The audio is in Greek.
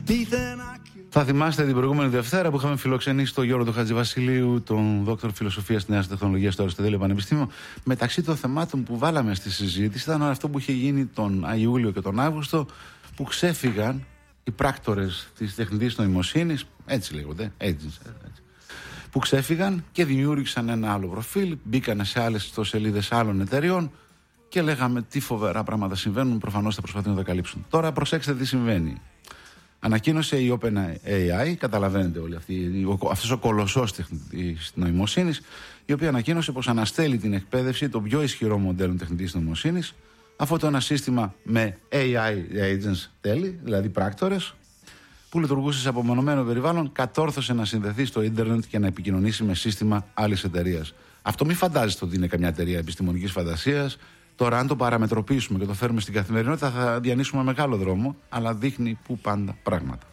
Θα θυμάστε την προηγούμενη Δευτέρα που είχαμε φιλοξενήσει τον Γιώργο του Χατζηβασιλείου, τον δόκτωρ φιλοσοφίας Νέας Τεχνολογίας στο Αριστοτέλειο Πανεπιστήμιο. Μεταξύ των θεμάτων που βάλαμε στη συζήτηση ήταν αυτό που είχε γίνει τον Ιούλιο και τον Αύγουστο, που ξέφυγαν οι πράκτορες της τεχνητής νοημοσύνης, έτσι λέγονται, έτσι, που ξέφυγαν και δημιούργησαν ένα άλλο προφίλ, μπήκαν σε άλλες ιστοσελίδες άλλων εταιριών και λέγαμε τι φοβερά πράγματα συμβαίνουν. Προφανώς θα προσπαθούν να τα καλύψουν. Τώρα προσέξτε τι συμβαίνει. Ανακοίνωσε η OpenAI, καταλαβαίνετε όλοι αυτός ο κολοσσός τεχνητής νοημοσύνης, η οποία ανακοίνωσε πως αναστέλει την εκπαίδευση των πιο ισχυρών μοντέλων τεχνητής νοημοσύνης, αφού το ένα σύστημα με AI agents τέλει, δηλαδή πράκτορες, που λειτουργούσε σε απομονωμένο περιβάλλον, κατόρθωσε να συνδεθεί στο ίντερνετ και να επικοινωνήσει με σύστημα άλλης εταιρείας. Αυτό μην φαντάζεστε ότι είναι καμιά εταιρεία επιστημονικής φαντασίας. Τώρα, αν το παραμετροποιήσουμε και το φέρουμε στην καθημερινότητα, θα διανύσουμε μεγάλο δρόμο, αλλά δείχνει που πάντα πράγματα.